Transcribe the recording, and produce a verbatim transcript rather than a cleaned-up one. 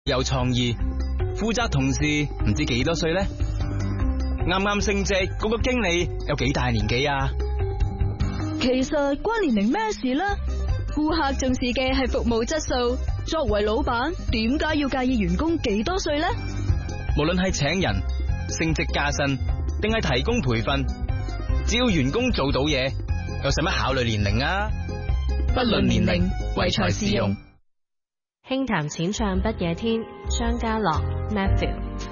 有創意，負責同事唔知幾多歲呢？啱啱升職嗰個經理有幾大年紀啊？ 其實關年齡咩事呢？顧客重視嘅係服務質素，作為老闆點解要介意員工幾多歲呢？ 無論係請人、升職加薪，定係提供培訓，只要員工做到嘢，又使乜考慮年齡啊？不論年齡，唯才是用。 輕談淺唱不夜天，張家樂 Matthew。